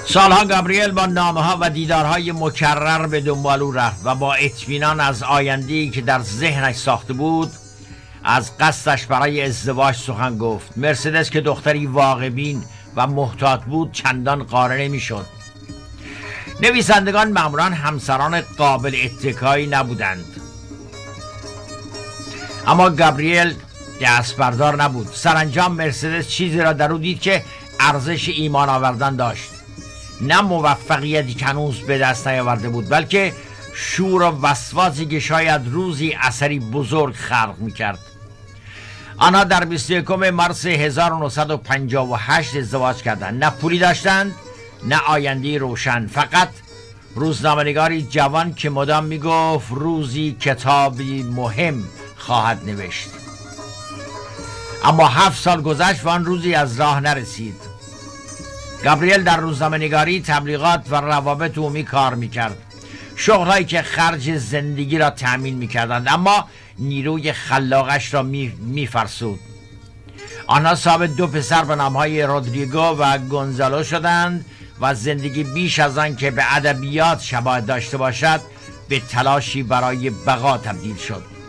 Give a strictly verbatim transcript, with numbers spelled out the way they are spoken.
سالها گابریل با نامه‌ها و دیدارهای مکرر به دنبال او رفت و با اطمینان از آینده‌ای که در ذهنش ساخته بود از قصدش برای ازدواج سخن گفت. مرسدس که دختری واقع‌بین و محتاط بود چندان قانع نمی‌شد. نویسندگان معمولاً همسران قابل اتکایی نبودند، اما گابریل دست بردار نبود. سرانجام مرسدس چیزی را در او دید که ارزش ایمان آوردن داشت. نه موفقیتی که هنوز به دست نیاورده بود، بلکه شور و وسواسی که شاید روزی اثری بزرگ خلق می‌کرد. آنها در بیست و یکم مارس هزار و نهصد و پنجاه و هشت ازدواج کردند. نه پولی داشتند نه آینده روشن، فقط روزنامه‌نگاری جوان که مدام میگفت روزی کتابی مهم خواهد نوشت. اما هفت سال گذشت و آن روزی از راه نرسید. گابریل در روزنامه‌نگاری، تبلیغات و روابط عمومی کار میکرد، شغلهایی که خرج زندگی را تأمین میکردند، اما نیروی خلاقش را میفرسود. آنها صاحب دو پسر به نامهای رودریگو و گونزالو شدند و زندگی بیش از آن که به ادبیات شباهت داشته باشد به تلاشی برای بقا تبدیل شد.